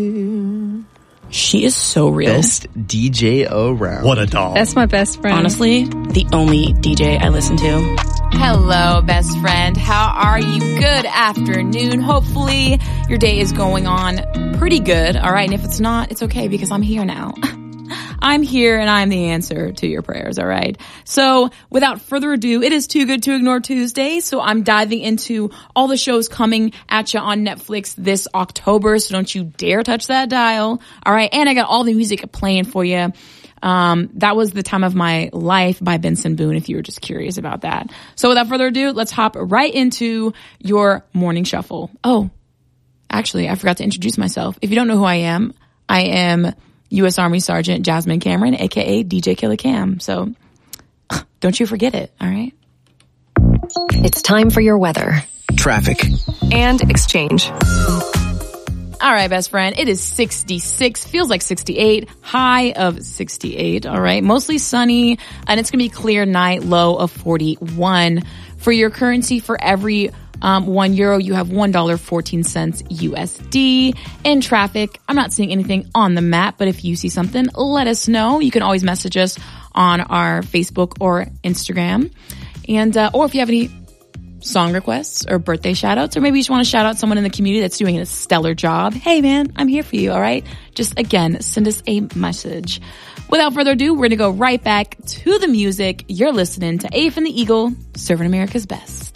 She is so real. Best DJ around. What a doll. That's my best friend. Honestly, the only DJ I listen to. Hello, best friend. How are you? Good afternoon. Hopefully your day is going on pretty good. All right. And if it's not, it's okay because I'm here now. I'm here and I'm the answer to your prayers. All right. So without further ado, it is Too Good to Ignore Tuesday. So I'm diving into all the shows coming at you on Netflix this October. So don't you dare touch that dial. All right. And I got all the music playing for you. That was The Time of My Life by Benson Boone, if you were just curious about that. So without further ado, let's hop right into your morning shuffle. Oh, actually, I forgot to introduce myself. If you don't know who I am U.S. Army Sergeant Jasmine Cameron, a.k.a. DJ Killer Cam. So don't you forget it, all right? It's time for your weather, Traffic, and exchange. All right, best friend. It is 66, feels like 68, high of 68. All right. Mostly sunny, and it's going to be clear night, low of 41. For your currency, for every €1, you have $1.14 USD. In traffic, I'm not seeing anything on the map, but if you see something, let us know. You can always message us on our Facebook or Instagram. And, or if you have any song requests or birthday shout outs, or maybe you just want to shout out someone in the community that's doing a stellar job. Hey man, I'm here for you. All right. Just again, send us a message. Without further ado, we're going to go right back to the music. You're listening to Afe and the Eagle, serving America's best.